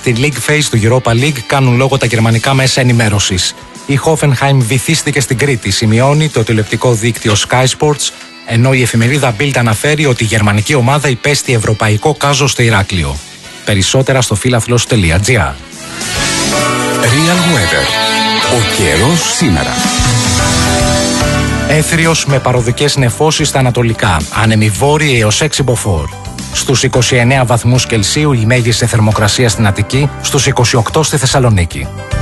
Στη League Phase του Europa League κάνουν λόγο τα γερμανικά μέσα ενημέρωσης. Η Hoffenheim βυθίστηκε στην Κρήτη, σημειώνει το τηλεοπτικό δίκτυο Sky Sports, ενώ η εφημερίδα Bild αναφέρει ότι η γερμανική ομάδα υπέστη ευρωπαϊκό κάζο στο Ηράκλειο. Περισσότερα στο φίλαθλος.gr. Real Weather. Ο καιρός σήμερα. Έθριος με παροδικές νεφώσεις στα ανατολικά, άνεμοι βόρειοι έως 6 μποφόρ. Στους 29 βαθμούς Κελσίου η μέγιστη θερμοκρασία στην Αττική, στους 28 στη Θεσσαλονίκη.